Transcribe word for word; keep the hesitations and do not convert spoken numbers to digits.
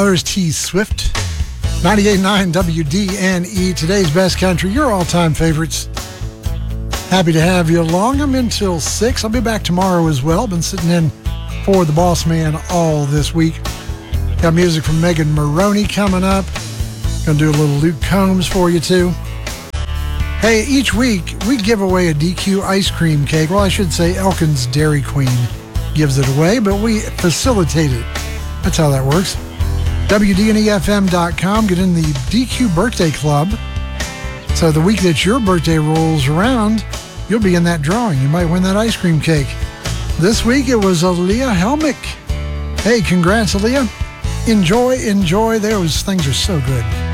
there's T Swift. ninety-eight point nine W D N E, today's best country, your all-time favorites. Happy to have you along. I'm in till six. I'll be back tomorrow as well. Been sitting in for the boss man all this week. Got music from Megan Maroney coming up. Gonna do a little Luke Combs for you too. Hey, each week we give away a D Q ice cream cake. Well, I should say Elkins Dairy Queen gives it away, but we facilitate it. That's how that works. W D N E F M dot com. Get in the D Q Birthday Club. So the week that your birthday rolls around, you'll be in that drawing. You might win that ice cream cake. This week it was Aaliyah Helmick. Hey, congrats, Aaliyah. Enjoy, enjoy. Those things are so good.